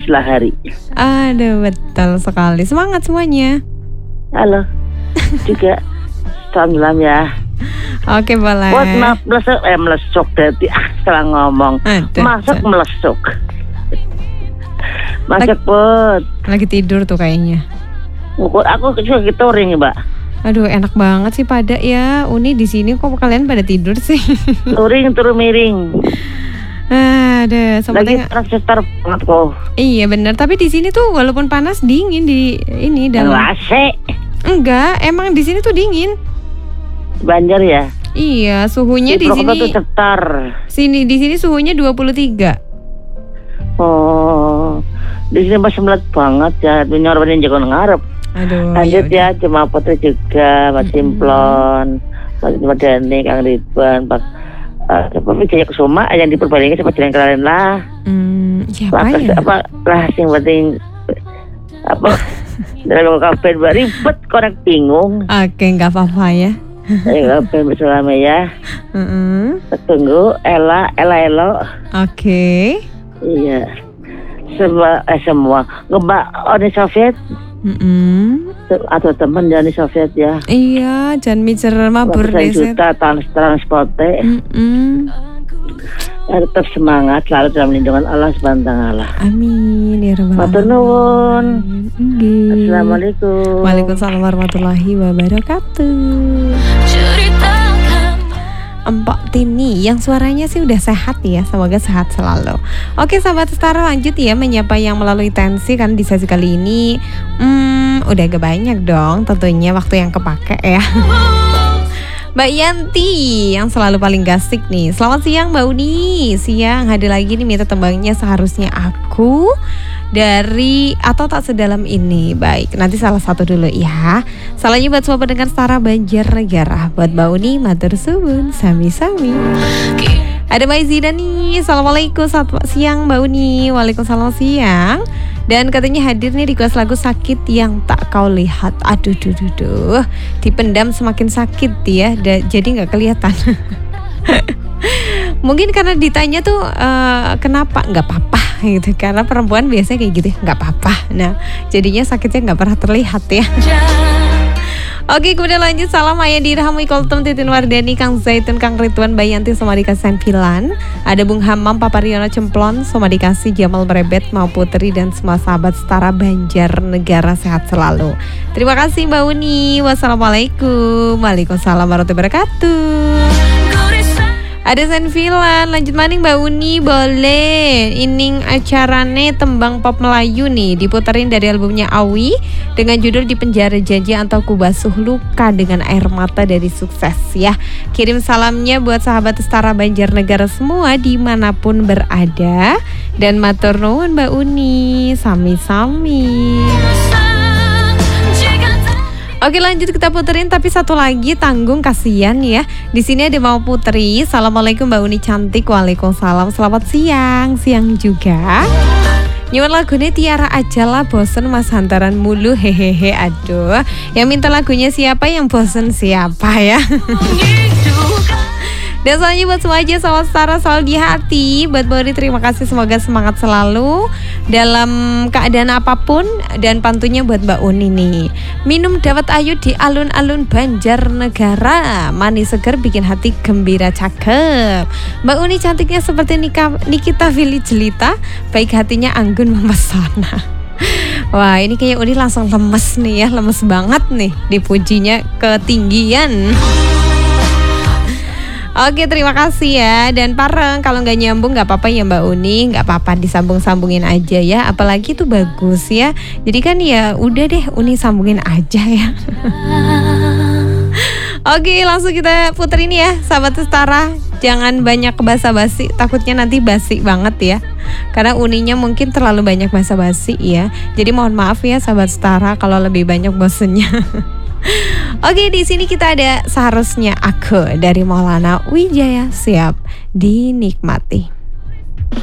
Lahari. Aduh, betul sekali. Semangat semuanya. Halo. Juga salam ya. Oke, boleh. Buat melesuk berarti salah ngomong. Masuk melesuk. Masak Put. Lagi tidur tuh kayaknya. Aku juga gitu ring, Mbak. Aduh, enak banget sih pada ya. Uni di sini kok kalian pada tidur sih? Turing turun miring. Ada lagi transistor banget kok. Iya benar, tapi di sini tuh walaupun panas dingin di ini dalam AC. Enggak, emang di sini tuh dingin. Banjar ya? Iya, suhunya di sini tuh cetar. Di sini suhunya 23. Oh. Di sini masih melet banget ya, nyorbanin jago ngarep. Aduh. Lanjut ya, cuma Putri juga, Mas Simplon, Mas Madani, Kang Ridwan, Pak Jaya Kusuma yang diperbandingkan sama jalan kalian lah. Apa lah yang penting apa dalam kafe ribet korek bingung. Oke, nggak apa-apa ya. Kafe bersama ya. Tunggu Ella. Oke. Iya. Semua Mbak Uni Soviet. Atau teman dari Soviet ya. Iya, jangan mikir mabur deh. Juta transporte. Tetap semangat selalu dalam lindungan Allah Subhanahu wa taala. Amin ya rabbal alamin. Matur nuwun. Assalamualaikum. Waalaikumsalam warahmatullahi wabarakatuh. Empok Tini yang suaranya sih udah sehat ya, semoga sehat selalu. Oke sahabat setara, lanjut ya menyapa yang melalui tensi kan di sesi kali ini. Udah agak banyak dong tentunya waktu yang kepake ya. Mbak Yanti yang selalu paling gasik nih. Selamat siang Mbak Uni. Siang hadir lagi nih, minta tembangnya Seharusnya Aku dari Atau Tak Sedalam Ini. Baik, nanti salah satu dulu ya. Salahnya buat semua pendengar setara Banjarnegara. Buat Mbak Uni, matur suwun, sami-sami. Ada Mbak Zida nih. Assalamualaikum, selamat siang Mbak Uni. Waalaikumsalam siang. Dan katanya hadir nih request lagu Sakit Yang Tak Kau Lihat. Aduh, dipendam semakin sakit ya, jadi nggak kelihatan. Mungkin karena ditanya tuh kenapa nggak apa-apa gitu, karena perempuan biasanya kayak gitu, nggak apa-apa. Nah, jadinya sakitnya nggak pernah terlihat ya. Oke, kemudian lanjut salam Ayah Dirham, Ikoltum, Titin Wardani, Kang Zaitun, Kang Ridwan, Bayanti, sama dikasih Sempilan. Ada Bung Hamam, Papa Riono Cemplon, sama dikasih Jamal Merebet, Mau Putri, dan semua sahabat setara Banjarnegara sehat selalu. Terima kasih Mbak Uni. Wassalamualaikum. Waalaikumsalam warahmatullahi wabarakatuh. Ada Senfilan, lanjut maning Mbak Uni, boleh. Ining acarane tembang pop Melayu nih, diputerin dari albumnya Awi dengan judul Di Penjara Janji atau Ku Basuh Luka Dengan Air Mata dari Sukses ya. Kirim salamnya buat sahabat setara Banjarnegara semua dimanapun berada. Dan matur nuwun Mbak Uni, sami-sami. Oke, lanjut kita puterin, tapi satu lagi tanggung kasihan ya. Di sini ada Mau Putri. Assalamualaikum Mbak Uni cantik. Waalaikumsalam. Selamat siang juga. Nyuwun lagunya Tiara aja lah, bosen mas hantaran mulu hehehe. Aduh, yang minta lagunya siapa, yang bosen siapa ya. Dan selanjutnya buat semua aja sama Sarah selalu di hati. Buat Bori terima kasih, semoga semangat selalu dalam keadaan apapun. Dan pantunya buat Mbak Uni nih. Minum dawet ayu di alun-alun Banjarnegara, manis seger bikin hati gembira cakep. Mbak Uni cantiknya seperti Nikita Willy Jelita, baik hatinya anggun mempesona. Wah, ini kayak Uni langsung lemes nih ya, lemes banget nih dipujinya ketinggian. Oke, terima kasih ya. Dan pareng, kalau nggak nyambung nggak apa-apa ya Mbak Uni, nggak apa-apa, disambung-sambungin aja ya. Apalagi itu bagus ya. Jadi kan ya udah deh, Uni sambungin aja ya. Oke, langsung kita puter ini ya, sahabat setara. Jangan banyak basa-basi, takutnya nanti basi banget ya. Karena Uninya mungkin terlalu banyak basa-basi ya. Jadi mohon maaf ya sahabat setara kalau lebih banyak bosennya. Oke, di sini kita ada Seharusnya Aku dari Maulana Wijaya, siap dinikmati.